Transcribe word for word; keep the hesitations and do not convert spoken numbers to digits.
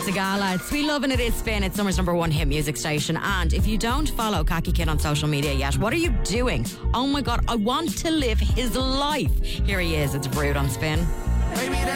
Sigala. It's Sweet Lovin' It Is Spin. It's summer's number one hit music station. And if you don't follow Khaki Kid on social media yet, what are you doing? Oh my God, I want to live his life. Here he is. It's Brood on Spin.